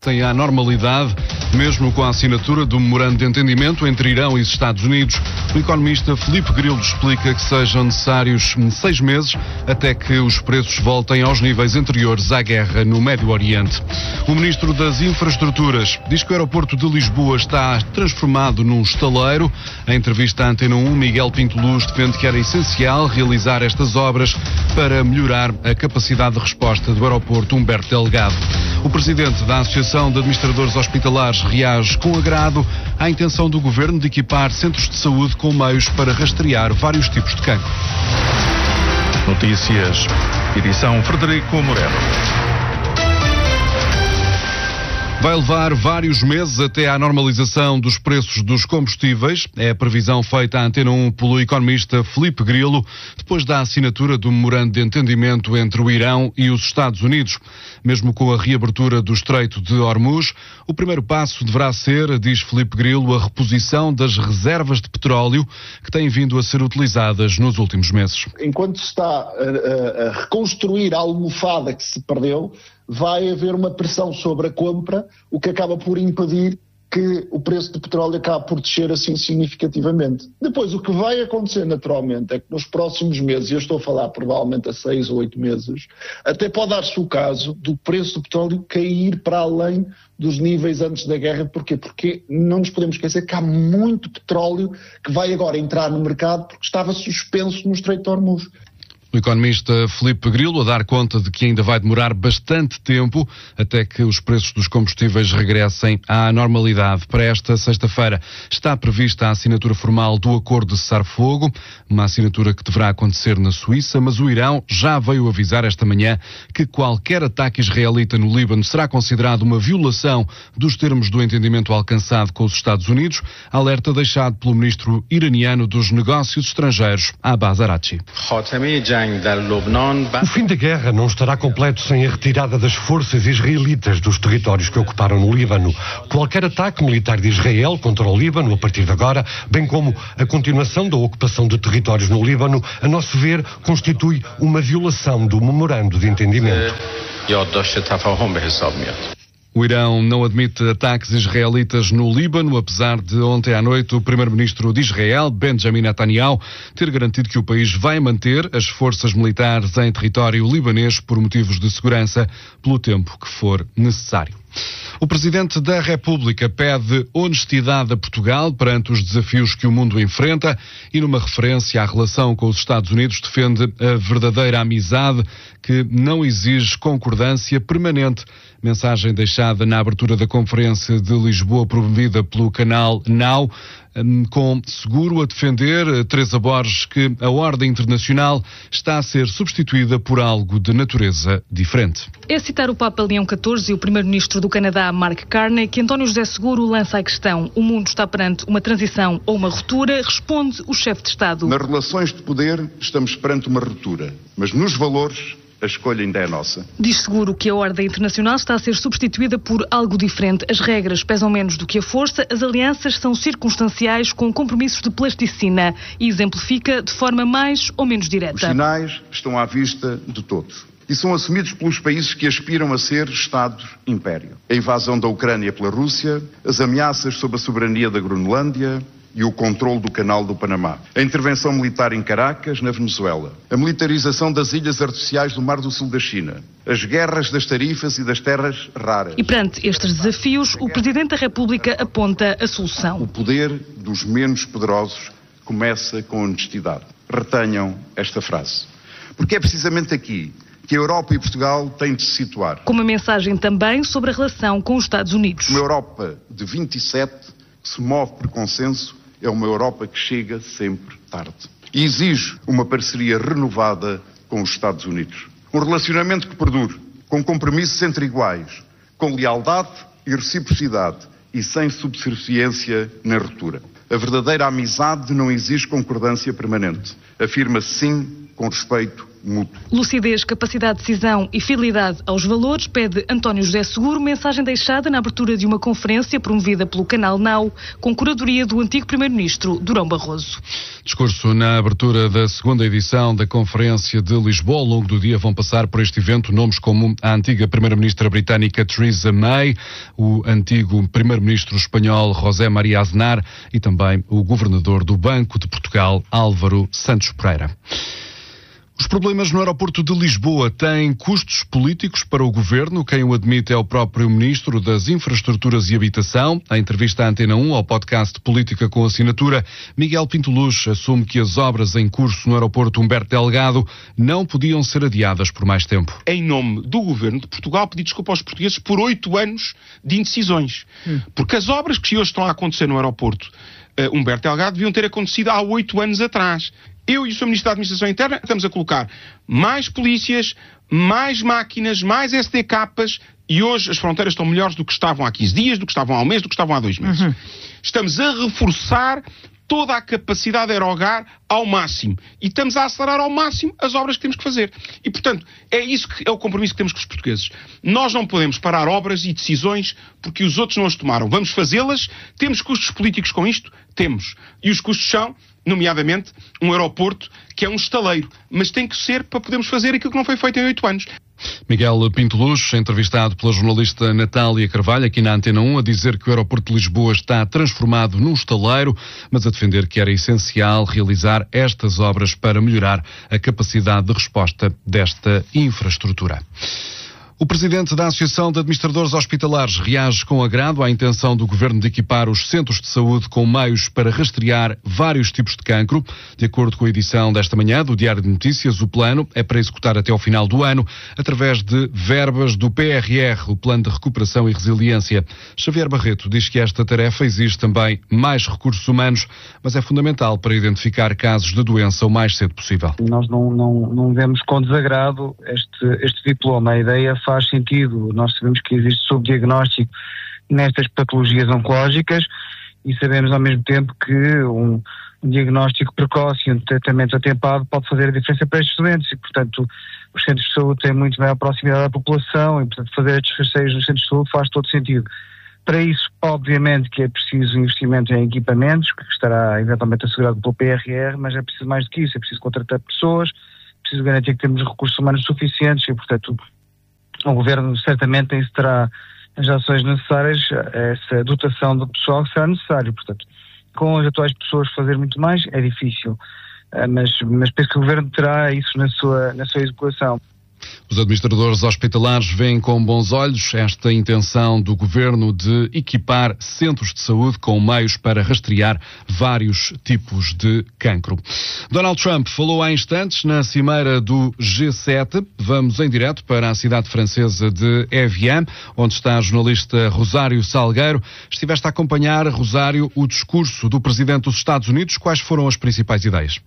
Tem a normalidade, mesmo com a assinatura do memorando de entendimento entre Irão e os Estados Unidos. O economista Filipe Grilo explica que sejam necessários 6 meses até que os preços voltem aos níveis anteriores à guerra no Médio Oriente. O ministro das Infraestruturas diz que o aeroporto de Lisboa está transformado num estaleiro. Em entrevista à Antena 1, Miguel Pinto Luz defende que era essencial realizar estas obras para melhorar a capacidade de resposta do aeroporto Humberto Delgado. O presidente da Associação de Administradores Hospitalares reage com agrado à intenção do governo de equipar centros de saúde com meios para rastrear vários tipos de cancro. Notícias, edição Frederico Moreno. Vai levar vários meses até à normalização dos preços dos combustíveis. É a previsão feita à Antena 1 pelo economista Filipe Grilo, depois da assinatura do memorando de entendimento entre o Irão e os Estados Unidos. Mesmo com a reabertura do Estreito de Hormuz, o primeiro passo deverá ser, diz Filipe Grilo, a reposição das reservas de petróleo que têm vindo a ser utilizadas nos últimos meses. Enquanto se está a reconstruir a almofada que se perdeu, vai haver uma pressão sobre a compra, o que acaba por impedir que o preço do petróleo acabe por descer assim significativamente. Depois, o que vai acontecer naturalmente é que nos próximos meses, e eu estou a falar provavelmente a 6 ou 8 meses, até pode dar-se o caso do preço do petróleo cair para além dos níveis antes da guerra. Porquê? Porque não nos podemos esquecer que há muito petróleo que vai agora entrar no mercado porque estava suspenso no Estreito de Hormuz. O economista Filipe Grilo a dar conta de que ainda vai demorar bastante tempo até que os preços dos combustíveis regressem à normalidade. Para esta sexta-feira está prevista a assinatura formal do acordo de cessar-fogo, uma assinatura que deverá acontecer na Suíça, mas o Irão já veio avisar esta manhã que qualquer ataque israelita no Líbano será considerado uma violação dos termos do entendimento alcançado com os Estados Unidos, alerta deixado pelo ministro iraniano dos Negócios Estrangeiros, Abbas Araghchi. O fim da guerra não estará completo sem a retirada das forças israelitas dos territórios que ocuparam no Líbano. Qualquer ataque militar de Israel contra o Líbano, a partir de agora, bem como a continuação da ocupação de territórios no Líbano, a nosso ver, constitui uma violação do memorando de entendimento. O Irão não admite ataques israelitas no Líbano, apesar de ontem à noite o primeiro-ministro de Israel, Benjamin Netanyahu, ter garantido que o país vai manter as forças militares em território libanês por motivos de segurança, pelo tempo que for necessário. O Presidente da República pede honestidade a Portugal perante os desafios que o mundo enfrenta e, numa referência à relação com os Estados Unidos, defende a verdadeira amizade que não exige concordância permanente. Mensagem deixada na abertura da Conferência de Lisboa promovida pelo canal Now, com Seguro a defender, Teresa Borges, que a ordem internacional está a ser substituída por algo de natureza diferente. É citar o Papa Leão XIV e o primeiro-ministro do Canadá, Mark Carney, que António José Seguro lança a questão: o mundo está perante uma transição ou uma ruptura? Responde o chefe de Estado. Nas relações de poder estamos perante uma ruptura, mas nos valores a escolha ainda é nossa. Diz Seguro que a ordem internacional está a ser substituída por algo diferente. As regras pesam menos do que a força, as alianças são circunstanciais com compromissos de plasticina e exemplifica de forma mais ou menos direta. Os sinais estão à vista de todos e são assumidos pelos países que aspiram a ser Estado-império. A invasão da Ucrânia pela Rússia, as ameaças sobre a soberania da Groenlândia e o controle do Canal do Panamá. A intervenção militar em Caracas, na Venezuela. A militarização das ilhas artificiais do Mar do Sul da China. As guerras das tarifas e das terras raras. E perante estes desafios, o Presidente da República aponta a solução. O poder dos menos poderosos começa com honestidade. Retenham esta frase. Porque é precisamente aqui que a Europa e Portugal têm de se situar. Com uma mensagem também sobre a relação com os Estados Unidos. Uma Europa de 27 que se move por consenso é uma Europa que chega sempre tarde. E exige uma parceria renovada com os Estados Unidos. Um relacionamento que perdure, com compromissos entre iguais, com lealdade e reciprocidade e sem subserviência nem ruptura. A verdadeira amizade não exige concordância permanente. Afirma sim com respeito mútuo. Lucidez, capacidade de decisão e fidelidade aos valores, pede António José Seguro, mensagem deixada na abertura de uma conferência promovida pelo Canal Now, com curadoria do antigo Primeiro-Ministro Durão Barroso. Discurso na abertura da segunda edição da Conferência de Lisboa. Ao longo do dia vão passar por este evento nomes como a antiga Primeira-Ministra britânica Theresa May, o antigo Primeiro-Ministro espanhol José María Aznar e também o Governador do Banco de Portugal, Álvaro Santos Pereira. Os problemas no aeroporto de Lisboa têm custos políticos para o Governo. Quem o admite é o próprio Ministro das Infraestruturas e Habitação. Em entrevista à Antena 1, ao podcast Política com Assinatura, Miguel Pinto Luz assume que as obras em curso no aeroporto Humberto Delgado não podiam ser adiadas por mais tempo. Em nome do Governo de Portugal, pedi desculpa aos portugueses por 8 anos de indecisões. Porque as obras que hoje estão a acontecer no aeroporto Humberto Delgado deviam ter acontecido há 8 anos atrás. Eu e o Sr. Ministro da Administração Interna estamos a colocar mais polícias, mais máquinas, mais SDKs e hoje as fronteiras estão melhores do que estavam há 15 dias, do que estavam há um mês, do que estavam há 2 meses. Estamos a reforçar toda a capacidade aerogar ao máximo e estamos a acelerar ao máximo as obras que temos que fazer. E, portanto, é isso que é o compromisso que temos com os portugueses. Nós não podemos parar obras e decisões porque os outros não as tomaram. Vamos fazê-las. Temos custos políticos com isto? Temos. E os custos são, nomeadamente, um aeroporto que é um estaleiro. Mas tem que ser para podermos fazer aquilo que não foi feito em 8 anos. Miguel Pinto Luz, entrevistado pela jornalista Natália Carvalho, aqui na Antena 1, a dizer que o aeroporto de Lisboa está transformado num estaleiro, mas a defender que era essencial realizar estas obras para melhorar a capacidade de resposta desta infraestrutura. O presidente da Associação de Administradores Hospitalares reage com agrado à intenção do governo de equipar os centros de saúde com meios para rastrear vários tipos de cancro. De acordo com a edição desta manhã do Diário de Notícias, o plano é para executar até ao final do ano, através de verbas do PRR, o Plano de Recuperação e Resiliência. Xavier Barreto diz que esta tarefa exige também mais recursos humanos, mas é fundamental para identificar casos de doença o mais cedo possível. Nós não vemos com desagrado este diploma. A ideia faz sentido. Nós sabemos que existe subdiagnóstico nestas patologias oncológicas e sabemos ao mesmo tempo que um diagnóstico precoce e um tratamento atempado pode fazer a diferença para estes doentes e, portanto, os centros de saúde têm muito maior proximidade à população e, portanto, fazer estes rastreios nos centros de saúde faz todo sentido. Para isso, obviamente, que é preciso investimento em equipamentos, que estará eventualmente assegurado pelo PRR, mas é preciso mais do que isso, é preciso contratar pessoas, é preciso garantir que temos recursos humanos suficientes e, portanto, o Governo certamente terá as ações necessárias, essa dotação de pessoal que será necessário. Portanto, com as atuais pessoas fazer muito mais é difícil, mas penso que o Governo terá isso na sua execução. Os administradores hospitalares veem com bons olhos esta intenção do Governo de equipar centros de saúde com meios para rastrear vários tipos de cancro. Donald Trump falou há instantes na cimeira do G7. Vamos em direto para a cidade francesa de Evian, onde está a jornalista Rosário Salgueiro. Estiveste a acompanhar, Rosário, o discurso do Presidente dos Estados Unidos. Quais foram as principais ideias?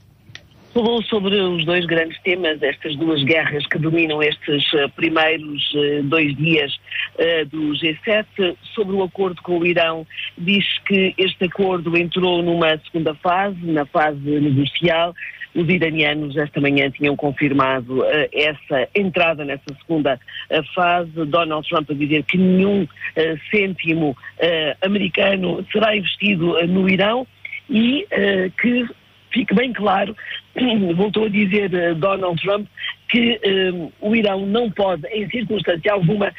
Falou sobre os 2 grandes temas, estas 2 guerras que dominam estes primeiros 2 dias do G7. Sobre o acordo com o Irão, diz que este acordo entrou numa segunda fase, na fase negocial. Os iranianos esta manhã tinham confirmado essa entrada nessa segunda fase. Donald Trump a dizer que nenhum cêntimo americano será investido no Irão e que fique bem claro, voltou a dizer Donald Trump, que o Irão não pode, em circunstância alguma,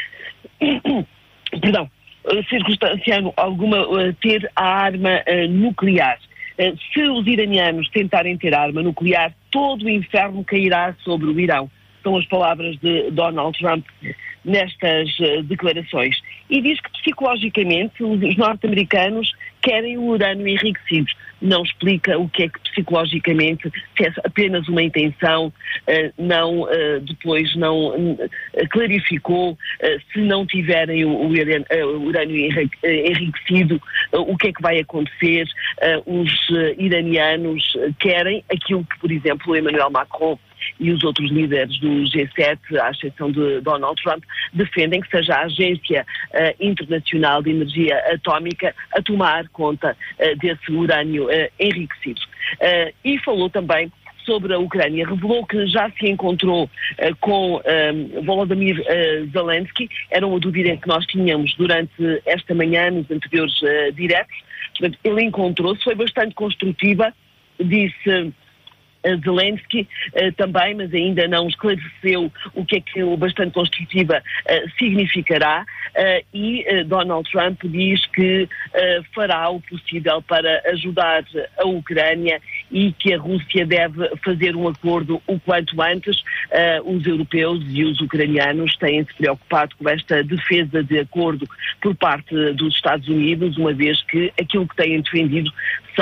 ter a arma nuclear. Se os iranianos tentarem ter a arma nuclear, todo o inferno cairá sobre o Irão. São as palavras de Donald Trump nestas declarações. E diz que psicologicamente os norte-americanos querem o urânio enriquecido. Não explica o que é que psicologicamente, se é apenas uma intenção, depois não clarificou, se não tiverem o urânio enriquecido, o que é que vai acontecer. Os iranianos querem aquilo que, por exemplo, Emmanuel Macron e os outros líderes do G7, à exceção de Donald Trump, defendem que seja a Agência Internacional de Energia Atómica a tomar conta desse urânio enriquecido. E falou também sobre a Ucrânia. Revelou que já se encontrou com Volodymyr Zelensky. Era uma dúvida que nós tínhamos durante esta manhã, nos anteriores diretos. Portanto, ele encontrou-se, foi bastante construtiva, disse Zelensky também, mas ainda não esclareceu o que é que o bastante construtiva significará, e Donald Trump diz que fará o possível para ajudar a Ucrânia e que a Rússia deve fazer um acordo o quanto antes. Os europeus e os ucranianos têm-se preocupado com esta defesa de acordo por parte dos Estados Unidos, uma vez que aquilo que têm defendido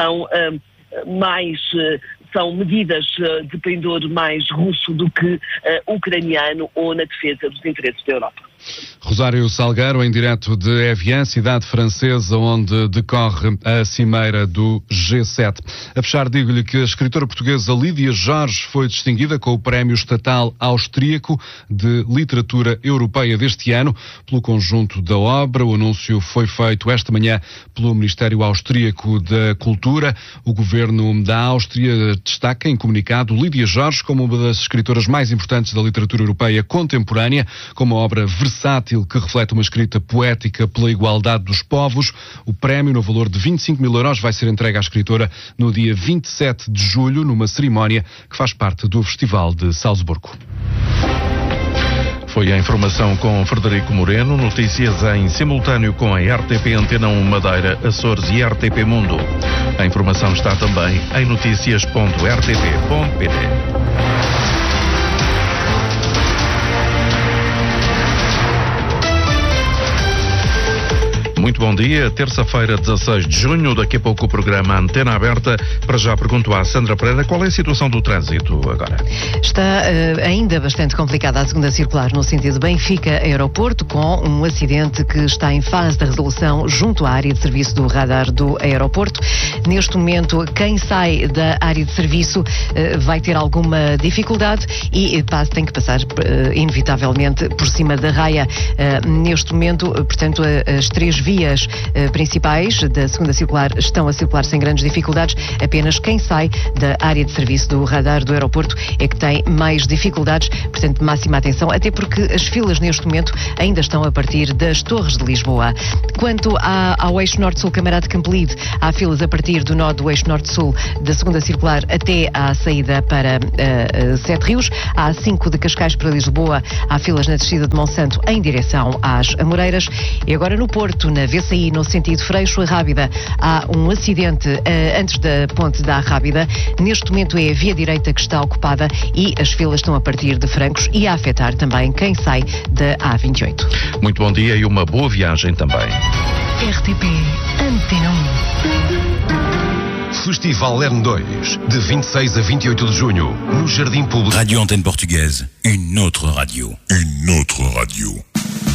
são medidas de pendor mais russo do que ucraniano ou na defesa dos interesses da Europa. Rosário Salgueiro, em direto de Evian, cidade francesa, onde decorre a cimeira do G7. A fechar, digo-lhe que a escritora portuguesa Lídia Jorge foi distinguida com o Prémio Estatal Austríaco de Literatura Europeia deste ano pelo conjunto da obra. O anúncio foi feito esta manhã pelo Ministério Austríaco da Cultura. O governo da Áustria destaca em comunicado Lídia Jorge como uma das escritoras mais importantes da literatura europeia contemporânea, com uma obra versátil que reflete uma escrita poética pela igualdade dos povos. O prémio, no valor de 25 mil euros, vai ser entregue à escritora no dia 27 de julho, numa cerimónia que faz parte do Festival de Salzburgo. Foi a informação com Frederico Moreno, notícias em simultâneo com a RTP Antena 1 Madeira, Açores e RTP Mundo. A informação está também em noticias.rtp.pt. Muito bom dia, terça-feira, 16 de junho, daqui a pouco o programa Antena Aberta. Para já pergunto à Sandra Pereira, qual é a situação do trânsito agora? Está ainda bastante complicada a segunda circular no sentido Benfica-Aeroporto, com um acidente que está em fase de resolução junto à área de serviço do radar do aeroporto. Neste momento, quem sai da área de serviço vai ter alguma dificuldade e tem que passar inevitavelmente por cima da raia. Neste momento, portanto, as três vias principais da segunda circular estão a circular sem grandes dificuldades. Apenas quem sai da área de serviço do radar do aeroporto é que tem mais dificuldades, portanto máxima atenção, até porque as filas neste momento ainda estão a partir das Torres de Lisboa. Quanto ao eixo norte-sul Camarate Campolide, há filas a partir do nó do eixo norte-sul da segunda circular até à saída para Sete Rios. Há 5 de Cascais para Lisboa, há filas na descida de Monsanto em direção às Amoreiras. E agora no Porto, na VCI, no sentido Freixo-Rábida, há um acidente antes da ponte da Rábida. Neste momento é a via direita que está ocupada e as filas estão a partir de Francos e a afetar também quem sai da A28. Muito bom dia e uma boa viagem também. RTP Antena 1. Festival Lerne 2, de 26 a 28 de junho, no Jardim Público. Radio Antenne Portugaise, une autre radio. Une autre radio.